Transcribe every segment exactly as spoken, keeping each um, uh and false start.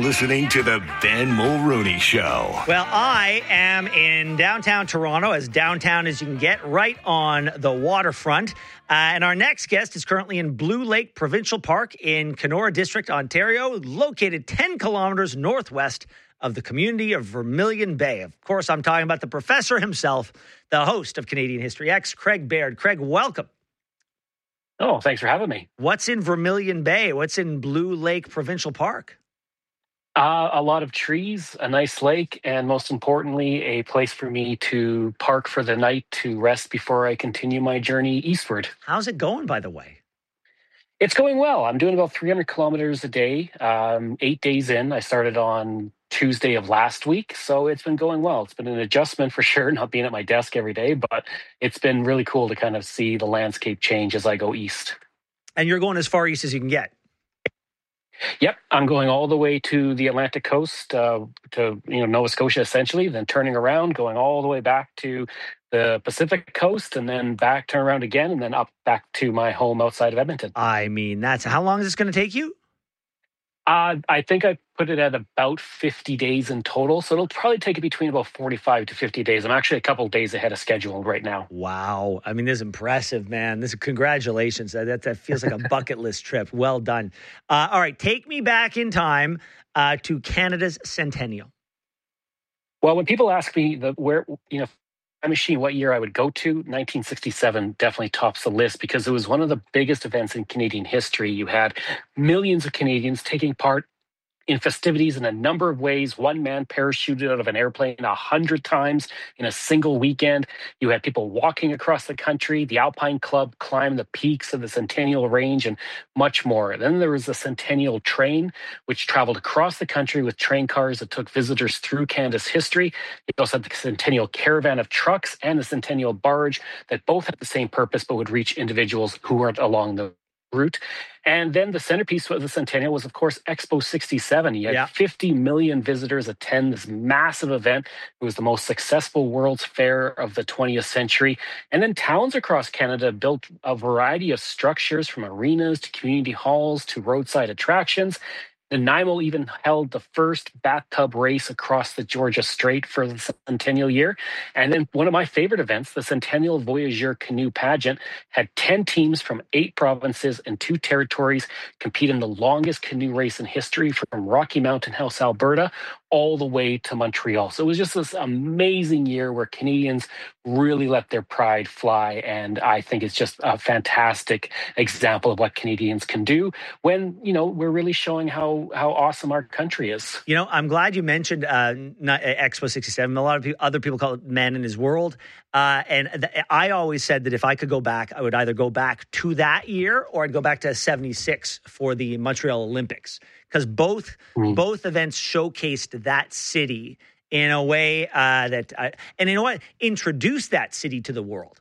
listening to the Ben Mulrooney Show. Well, I am in downtown Toronto, as downtown as you can get, right on the waterfront. Uh, and our next guest is currently in Blue Lake Provincial Park in Kenora District, Ontario, located ten kilometers northwest of the community of Vermilion Bay. Of course, I'm talking about the professor himself, the host of Canadian History X, Craig Baird. Craig, welcome. Oh, thanks for having me. What's in Vermilion Bay? What's in Blue Lake Provincial Park? Uh, a lot of trees, a nice lake, and most importantly, a place for me to park for the night to rest before I continue my journey eastward. How's it going, by the way? It's going well. I'm doing about three hundred kilometers a day, um, eight days in. I started on Tuesday of last week, so it's been going well. It's been an adjustment for sure, not being at my desk every day, but it's been really cool to kind of see the landscape change as I go east. And you're going as far east as you can get? Yep, I'm going all the way to the Atlantic coast, uh, to you know Nova Scotia essentially, then turning around, going all the way back to the Pacific coast, and then back, turn around again, and then up back to my home outside of Edmonton. I mean, that's how long is this going to take you? Uh, I think I put it at about fifty days in total, so it'll probably take it between about forty-five to fifty days. I'm actually a couple of days ahead of schedule right now. Wow. I mean, this is impressive, man. This is congratulations. That, that feels like a bucket list trip. Well done. Uh, all right, take me back in time uh, to Canada's centennial. Well, when people ask me the where, you know, time machine, what year I would go to, nineteen sixty-seven definitely tops the list because it was one of the biggest events in Canadian history. You had millions of Canadians taking part in festivities in a number of ways. One man parachuted out of an airplane a hundred times in a single weekend. You had people walking across the country. The Alpine Club climbed the peaks of the Centennial Range and much more. Then there was the Centennial Train, which traveled across the country with train cars that took visitors through Canada's history. You also had the Centennial Caravan of trucks and the Centennial Barge that both had the same purpose but would reach individuals who weren't along the route. And then the centerpiece of the Centennial was, of course, Expo sixty-seven. You had yeah. fifty million visitors attend this massive event. It was the most successful World's Fair of the twentieth century. And then towns across Canada built a variety of structures, from arenas to community halls to roadside attractions. Nanaimo even held the first bathtub race across the Georgia Strait for the centennial year. And then one of my favorite events, the Centennial Voyageur Canoe Pageant, had ten teams from eight provinces and two territories compete in the longest canoe race in history from Rocky Mountain House, Alberta, all the way to Montreal. So it was just this amazing year where Canadians really let their pride fly. And I think it's just a fantastic example of what Canadians can do when, you know, we're really showing how, how awesome our country is. You know, I'm glad you mentioned uh, Expo sixty-seven. A lot of people, other people call it Man in His World. Uh, and th- I always said that if I could go back, I would either go back to that year or I'd go back to seventy-six for the Montreal Olympics. Because both mm. both events showcased that city in a way uh, that, uh, and you know what, introduced that city to the world.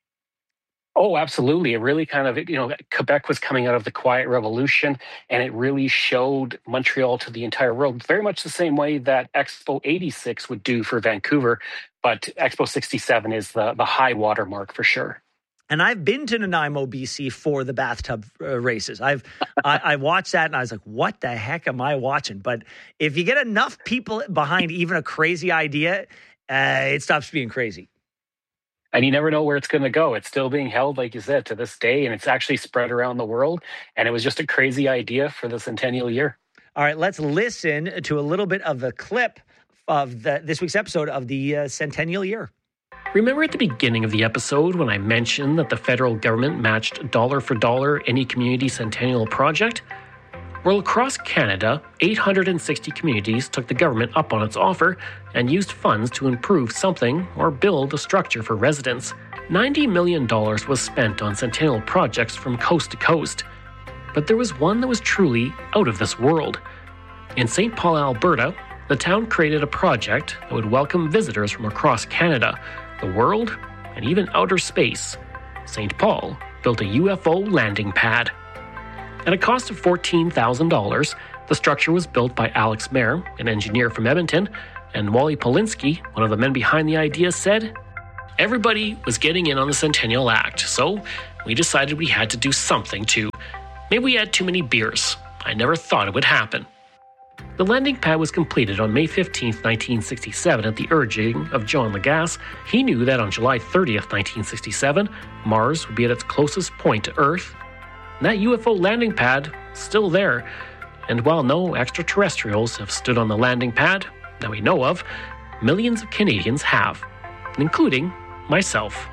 Oh, absolutely. It really kind of, you know, Quebec was coming out of the Quiet Revolution, and it really showed Montreal to the entire world, very much the same way that Expo eighty-six would do for Vancouver. But Expo sixty-seven is the, the high water mark for sure. And I've been to Nanaimo, B C for the bathtub uh, races. I've I, I watched that and I was like, what the heck am I watching? But if you get enough people behind even a crazy idea, uh, it stops being crazy. And you never know where it's going to go. It's still being held, like you said, to this day, and it's actually spread around the world. And it was just a crazy idea for the centennial year. All right, let's listen to a little bit of a clip of the, this week's episode of the uh, centennial year. Remember at the beginning of the episode when I mentioned that the federal government matched dollar for dollar any community centennial project? Well, across Canada, eight hundred sixty communities took the government up on its offer and used funds to improve something or build a structure for residents. ninety million dollars was spent on centennial projects from coast to coast. But there was one that was truly out of this world. In Saint Paul, Alberta, the town created a project that would welcome visitors from across Canada, the world, and even outer space. Saint Paul built a U F O landing pad. At a cost of fourteen thousand dollars, the structure was built by Alex Mayer, an engineer from Edmonton, and Wally Polinsky, one of the men behind the idea, said, "Everybody was getting in on the Centennial Act, so we decided we had to do something too. Maybe we had too many beers. I never thought it would happen." The landing pad was completed on May fifteenth, nineteen sixty-seven at the urging of John Lagasse. He knew that on July thirtieth, nineteen sixty-seven, Mars would be at its closest point to Earth. And that U F O landing pad is still there. And while no extraterrestrials have stood on the landing pad that we know of, millions of Canadians have, including myself.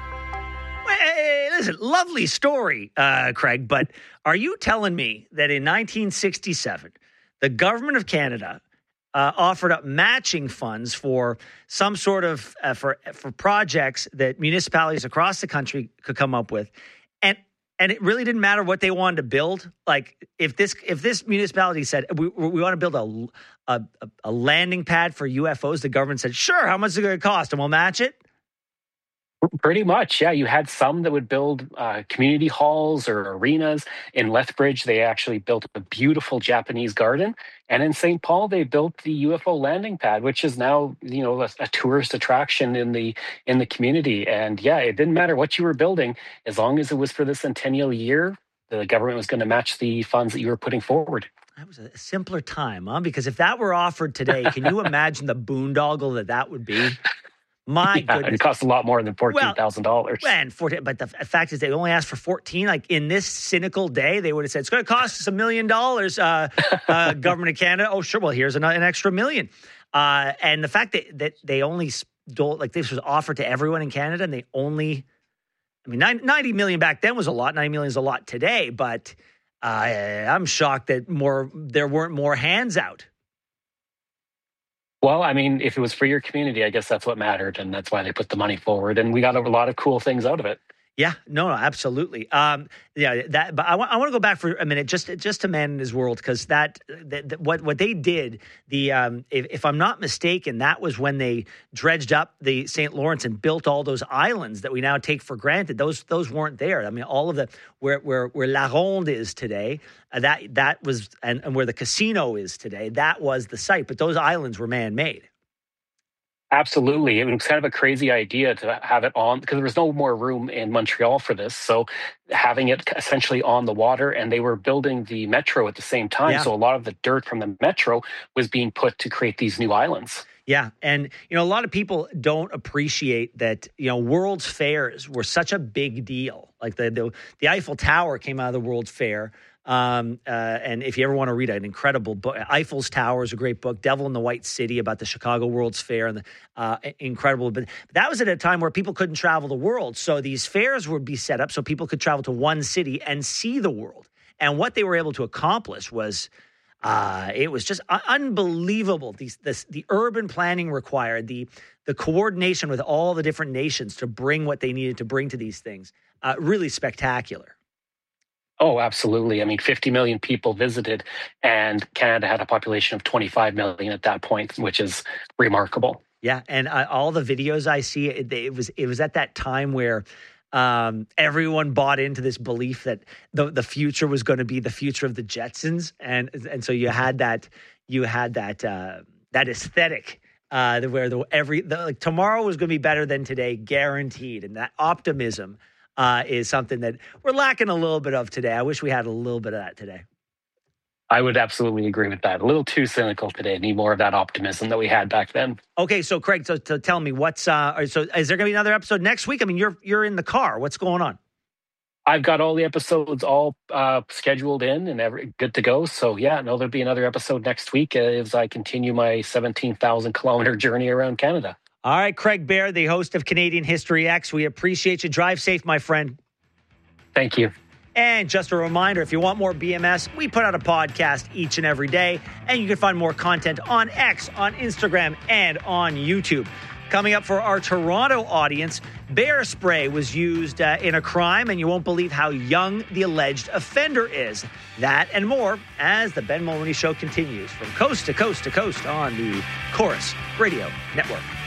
Hey, listen, lovely story, uh, Craig, but are you telling me that in nineteen sixty-seven, the government of Canada uh, offered up matching funds for some sort of uh, for for projects that municipalities across the country could come up with, and and it really didn't matter what they wanted to build? Like if this if this municipality said we we want to build a a, a landing pad for U F Os, the government said, sure, how much is it going to cost, and we'll match it. Pretty much, yeah. You had some that would build uh, community halls or arenas. In Lethbridge, they actually built a beautiful Japanese garden. And in Saint Paul, they built the U F O landing pad, which is now, you know, a, a tourist attraction in the in the community. And yeah, it didn't matter what you were building, as long as it was for the centennial year, the government was going to match the funds that you were putting forward. That was a simpler time, huh? Because if that were offered today, can you imagine the boondoggle that that would be? My yeah, goodness. It costs a lot more than fourteen thousand dollars. Well, and fourteen, but the fact is they only asked for fourteen. Like in this cynical day, they would have said, it's going to cost us a million dollars, uh, uh, government of Canada. Oh, sure. Well, here's an, an extra million. Uh, and the fact that, that they only stole, like this was offered to everyone in Canada, and they only, I mean, ninety million back then was a lot. ninety million is a lot today, but uh, I'm shocked that more there weren't more hands out. Well, I mean, if it was for your community, I guess that's what mattered, and that's why they put the money forward, and we got a lot of cool things out of it. Yeah, no, no, absolutely. Um, yeah, that. But I want I want to go back for a minute, just just to Man in His World, because that, that, that what what they did. The um, if, if I'm not mistaken, that was when they dredged up the Saint Lawrence and built all those islands that we now take for granted. Those those weren't there. I mean, all of the where where where La Ronde is today, uh, that that was and, and where the casino is today, that was the site. But those islands were man-made. Absolutely. It was kind of a crazy idea to have it on because there was no more room in Montreal for this. So having it essentially on the water, and they were building the metro at the same time. Yeah. So a lot of the dirt from the metro was being put to create these new islands. Yeah. And, you know, a lot of people don't appreciate that, you know, World's Fairs were such a big deal. Like the the, the Eiffel Tower came out of the World's Fair. Um, uh, and if you ever want to read an incredible book, Eiffel's Tower is a great book. Devil in the White City about the Chicago World's Fair, and the, uh, incredible. But that was at a time where people couldn't travel the world, so these fairs would be set up so people could travel to one city and see the world. And what they were able to accomplish was, uh, it was just unbelievable. These this, the urban planning required, the the coordination with all the different nations to bring what they needed to bring to these things. Uh, really spectacular. Oh, absolutely. I mean, fifty million people visited, and Canada had a population of twenty-five million at that point, which is remarkable. Yeah, and uh, all the videos I see, it, it was it was at that time where um, everyone bought into this belief that the the future was going to be the future of the Jetsons, and and so you had that you had that uh, that aesthetic uh, where the every the, like tomorrow was going to be better than today, guaranteed, and that optimism. Uh, is something that we're lacking a little bit of today. I wish we had a little bit of that today. I would absolutely agree with that. A little too cynical today. Need more of that optimism that we had back then. Okay, so Craig, so, so tell me what's uh, so is there going to be another episode next week? I mean, you're you're in the car. What's going on? I've got all the episodes all uh, scheduled in and every, good to go. So yeah, no, there'll be another episode next week as I continue my seventeen thousand kilometer journey around Canada. All right, Craig Bair, the host of Canadian History X. We appreciate you. Drive safe, my friend. Thank you. And just a reminder, if you want more B M S, we put out a podcast each and every day, and you can find more content on X, on Instagram, and on YouTube. Coming up for our Toronto audience, bear spray was used uh, in a crime, and you won't believe how young the alleged offender is. That and more as the Ben Mulroney Show continues from coast to coast to coast on the Chorus Radio Network.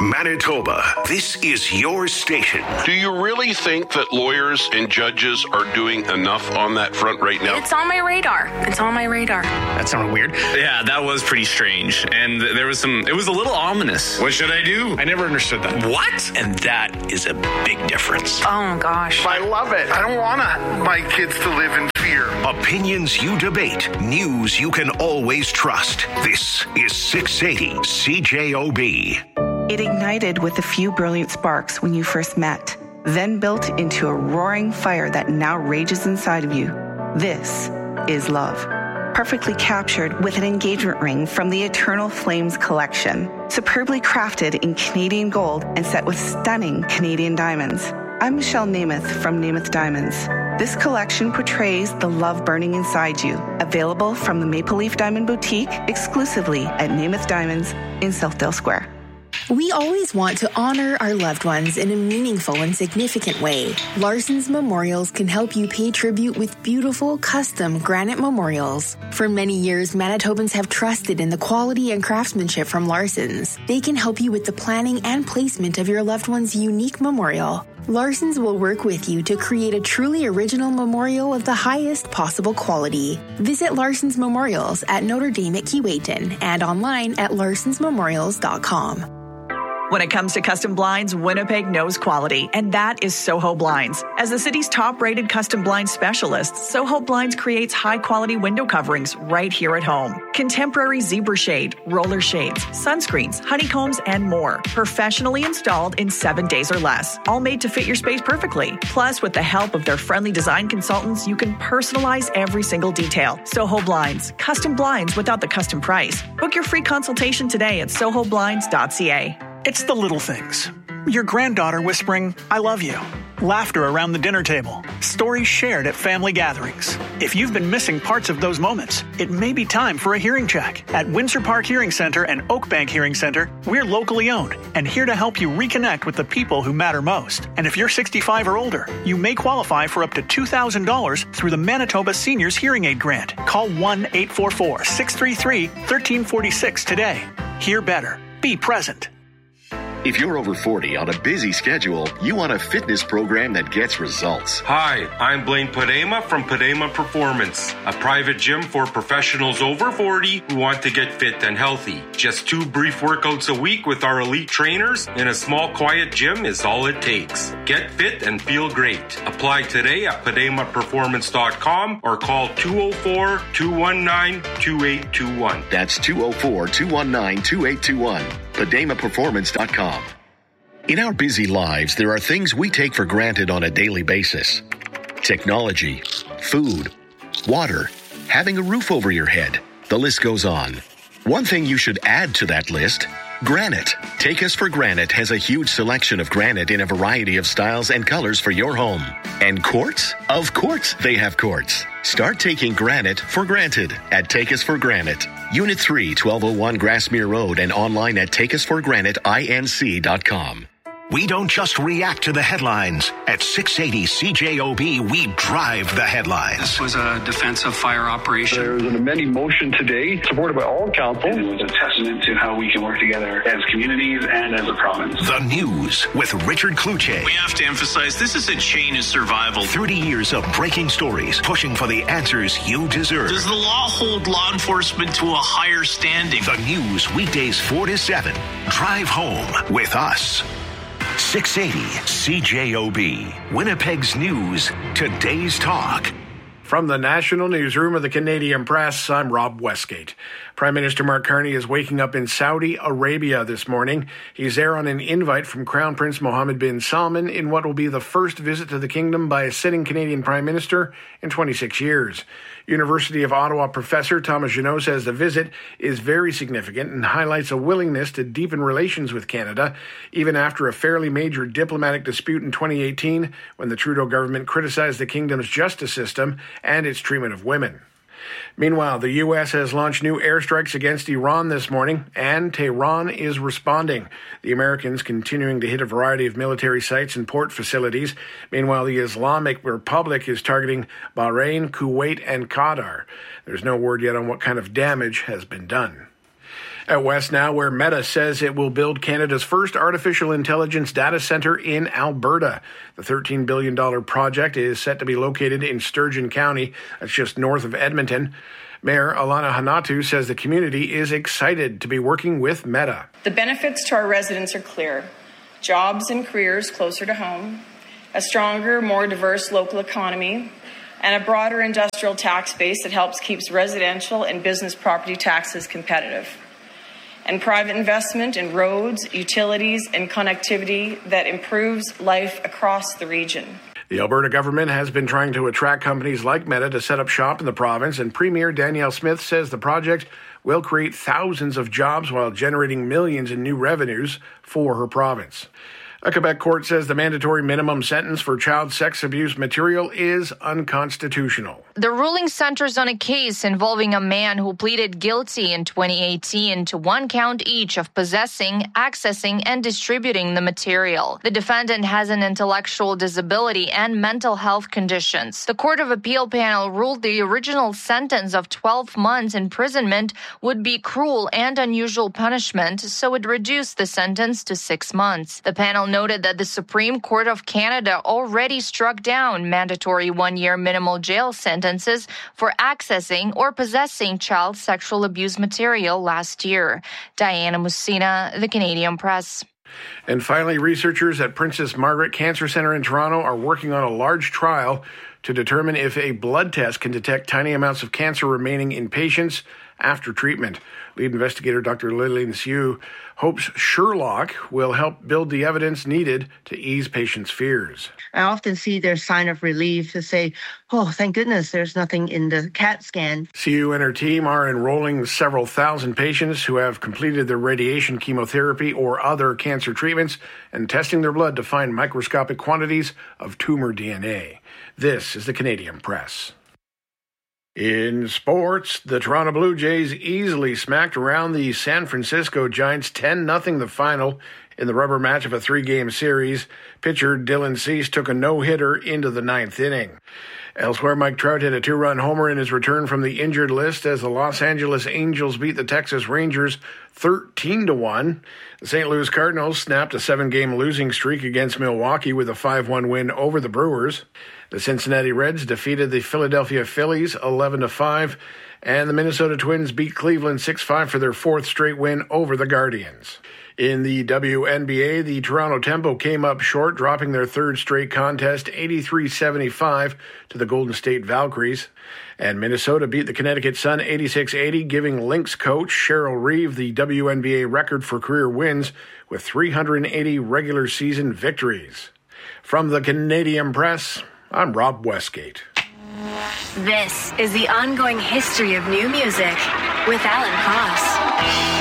Manitoba, this is your station. Do you really think that lawyers and judges are doing enough on that front right now? It's on my radar. It's on my radar. That sounded weird. Yeah, that was pretty strange. And there was some, it was a little ominous. What should I do? I never understood that. What? And that is a big difference. Oh, gosh. I love it. I don't want my kids to live in fear. Opinions you debate, news you can always trust. This is six eighty C J O B. It ignited with a few brilliant sparks when you first met, then built into a roaring fire that now rages inside of you. This is love. Perfectly captured with an engagement ring from the Eternal Flames collection, superbly crafted in Canadian gold and set with stunning Canadian diamonds. I'm Michelle Namath from Namath Diamonds. This collection portrays the love burning inside you. Available from the Maple Leaf Diamond Boutique exclusively at Namath Diamonds in Southdale Square. We always want to honor our loved ones in a meaningful and significant way. Larson's Memorials can help you pay tribute with beautiful, custom granite memorials. For many years, Manitobans have trusted in the quality and craftsmanship from Larson's. They can help you with the planning and placement of your loved one's unique memorial. Larson's will work with you to create a truly original memorial of the highest possible quality. Visit Larson's Memorials at Notre Dame at Keewatin and online at larsons memorials dot com. When it comes to custom blinds, Winnipeg knows quality, and that is Soho Blinds. As the city's top-rated custom blind specialist, Soho Blinds creates high-quality window coverings right here at home. Contemporary zebra shade, roller shades, sunscreens, honeycombs, and more. Professionally installed in seven days or less. All made to fit your space perfectly. Plus, with the help of their friendly design consultants, you can personalize every single detail. Soho Blinds. Custom blinds without the custom price. Book your free consultation today at soho blinds dot c a. It's the little things. Your granddaughter whispering, "I love you." Laughter around the dinner table. Stories shared at family gatherings. If you've been missing parts of those moments, it may be time for a hearing check. At Windsor Park Hearing Center and Oakbank Hearing Center, we're locally owned and here to help you reconnect with the people who matter most. And if you're sixty-five or older, you may qualify for up to two thousand dollars through the Manitoba Seniors Hearing Aid Grant. Call one eight four four, six three three, one three four six today. Hear better. Be present. If you're over forty on a busy schedule, you want a fitness program that gets results. Hi, I'm Blaine Padema from Padema Performance, a private gym for professionals over forty who want to get fit and healthy. Just two brief workouts a week with our elite trainers in a small, quiet gym is all it takes. Get fit and feel great. Apply today at padema performance dot com or call two oh four, two one nine, two eight two one. That's two oh four, two one nine, two eight two one. padema performance dot com. In our busy lives, there are things we take for granted on a daily basis. Technology, food, water, having a roof over your head. The list goes on. One thing you should add to that list, granite. Take Us for Granite has a huge selection of granite in a variety of styles and colors for your home. And quartz? Of course they have quartz. Start taking granite for granted at Take Us for Granite. Unit three, twelve oh one Grassmere Road and online at take us for granite inc dot com. We don't just react to the headlines. At six eighty C J O B, we drive the headlines. This was a defensive fire operation. There was an amending motion today, supported by all council. It was a testament to how we can work together as communities and as a province. The news with Richard Cloutier. We have to emphasize this is a chain of survival. thirty years of breaking stories, pushing for the answers you deserve. Does the law hold law enforcement to a higher standing? The news weekdays four to seven. Drive home with us. six eighty C J O B, Winnipeg's news, today's talk. From the National Newsroom of the Canadian Press, I'm Rob Westgate. Prime Minister Mark Carney is waking up in Saudi Arabia this morning. He's there on an invite from Crown Prince Mohammed bin Salman in what will be the first visit to the kingdom by a sitting Canadian Prime Minister in twenty-six years. University of Ottawa professor Thomas Jeannot says the visit is very significant and highlights a willingness to deepen relations with Canada, even after a fairly major diplomatic dispute in twenty eighteen when the Trudeau government criticized the kingdom's justice system and its treatment of women. Meanwhile, the U S has launched new airstrikes against Iran this morning, and Tehran is responding. The Americans continuing to hit a variety of military sites and port facilities. Meanwhile, the Islamic Republic is targeting Bahrain, Kuwait, and Qatar. There's no word yet on what kind of damage has been done. At West now, where Meta says it will build Canada's first artificial intelligence data center in Alberta. The thirteen billion dollars project is set to be located in Sturgeon County. That's just north of Edmonton. Mayor Alana Hanatu says the community is excited to be working with Meta. The benefits to our residents are clear. Jobs and careers closer to home, a stronger, more diverse local economy, and a broader industrial tax base that helps keeps residential and business property taxes competitive. And private investment in roads, utilities, and connectivity that improves life across the region. The Alberta government has been trying to attract companies like Meta to set up shop in the province, and Premier Danielle Smith says the project will create thousands of jobs while generating millions in new revenues for her province. A Quebec court says the mandatory minimum sentence for child sex abuse material is unconstitutional. The ruling centers on a case involving a man who pleaded guilty in twenty eighteen to one count each of possessing, accessing, and distributing the material. The defendant has an intellectual disability and mental health conditions. The Court of Appeal panel ruled the original sentence of twelve months imprisonment would be cruel and unusual punishment, so it reduced the sentence to six months. The panel noted that the Supreme Court of Canada already struck down mandatory one-year minimal jail sentences for accessing or possessing child sexual abuse material last year. Diana Musina, The Canadian Press. And finally, researchers at Princess Margaret Cancer Centre in Toronto are working on a large trial to determine if a blood test can detect tiny amounts of cancer remaining in patients after treatment. Lead investigator Doctor Lillian Siu hopes Sherlock will help build the evidence needed to ease patients' fears. I often see their sign of relief to say, oh, thank goodness there's nothing in the CAT scan. Siu and her team are enrolling several thousand patients who have completed their radiation, chemotherapy, or other cancer treatments and testing their blood to find microscopic quantities of tumor D N A. This is the Canadian Press. In sports, the Toronto Blue Jays easily smacked around the San Francisco Giants ten nothing the final in the rubber match of a three-game series. Pitcher Dylan Cease took a no-hitter into the ninth inning. Elsewhere, Mike Trout hit a two-run homer in his return from the injured list as the Los Angeles Angels beat the Texas Rangers thirteen to one. The Saint Louis Cardinals snapped a seven-game losing streak against Milwaukee with a five one win over the Brewers. The Cincinnati Reds defeated the Philadelphia Phillies eleven to five, and the Minnesota Twins beat Cleveland six five for their fourth straight win over the Guardians. In the W N B A, the Toronto Tempo came up short, dropping their third straight contest eighty-three seventy-five to the Golden State Valkyries. And Minnesota beat the Connecticut Sun eighty-six eighty, giving Lynx coach Cheryl Reeve the W N B A record for career wins with three hundred eighty regular season victories. From the Canadian Press, I'm Rob Westgate. This is the ongoing history of new music with Alan Cross.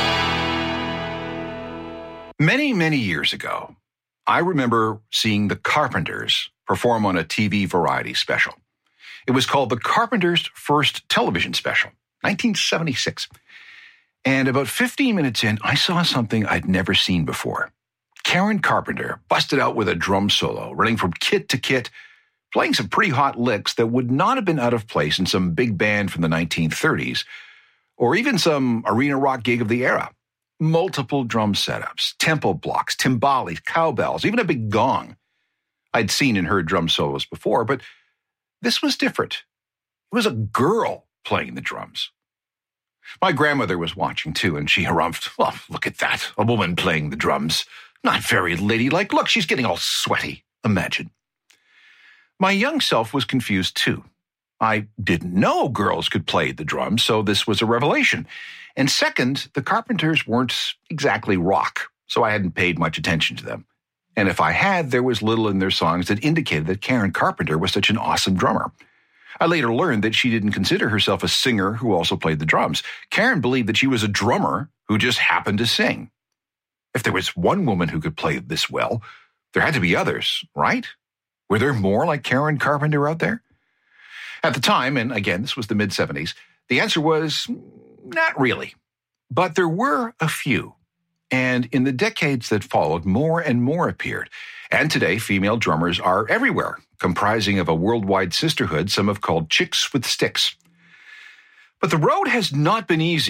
Many, many years ago, I remember seeing the Carpenters perform on a T V variety special. It was called the Carpenters' First Television Special, nineteen seventy-six. And about fifteen minutes in, I saw something I'd never seen before. Karen Carpenter busted out with a drum solo, running from kit to kit, playing some pretty hot licks that would not have been out of place in some big band from the nineteen thirties, or even some arena rock gig of the era. Multiple drum setups, tempo blocks, timbales, cowbells, even a big gong. I'd seen and heard drum solos before, but this was different. It was a girl playing the drums. My grandmother was watching too, and she harumphed, "Oh, look at that, a woman playing the drums. Not very ladylike. Look, she's getting all sweaty. Imagine." My young self was confused too. I didn't know girls could play the drums, so this was a revelation. And second, the Carpenters weren't exactly rock, so I hadn't paid much attention to them. And if I had, there was little in their songs that indicated that Karen Carpenter was such an awesome drummer. I later learned that she didn't consider herself a singer who also played the drums. Karen believed that she was a drummer who just happened to sing. If there was one woman who could play this well, there had to be others, right? Were there more like Karen Carpenter out there? At the time, and again, this was the mid-seventies, the answer was not really. But there were a few. And in the decades that followed, more and more appeared. And today, female drummers are everywhere, comprising of a worldwide sisterhood some have called Chicks with Sticks. But the road has not been easy.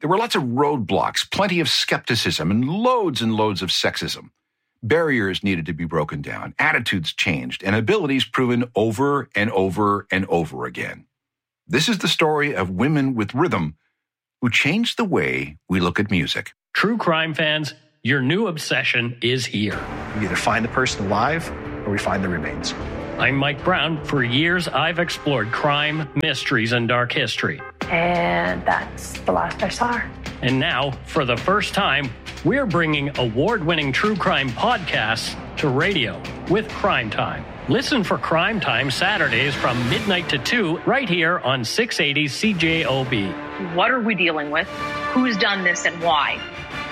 There were lots of roadblocks, plenty of skepticism, and loads and loads of sexism. Barriers needed to be broken down, attitudes changed, and abilities proven over and over and over again. This is the story of women with rhythm who changed the way we look at music. True crime fans, your new obsession is here. We either find the person alive or we find the remains. I'm Mike Brown. For years, I've explored crime, mysteries, and dark history. And that's the last I saw her. And now, for the first time, we're bringing award-winning true crime podcasts to radio with Crime Time. Listen for Crime Time Saturdays from midnight to two right here on six eighty C J O B. What are we dealing with? Who's done this and why?